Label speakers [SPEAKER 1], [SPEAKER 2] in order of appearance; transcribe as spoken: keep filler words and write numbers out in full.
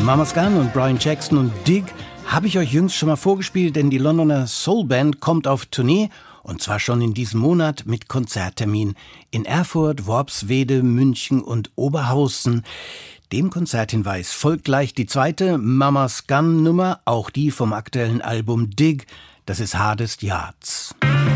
[SPEAKER 1] Mamas Gun und Brian Jackson und Dig habe ich euch jüngst schon mal vorgespielt, denn die Londoner Soulband kommt auf Tournee und zwar schon in diesem Monat mit Konzerttermin in Erfurt, Worpswede, München und Oberhausen. Dem Konzerthinweis folgt gleich die zweite Mamas Gun Nummer, auch die vom aktuellen Album Dig, das ist Hardest Yards.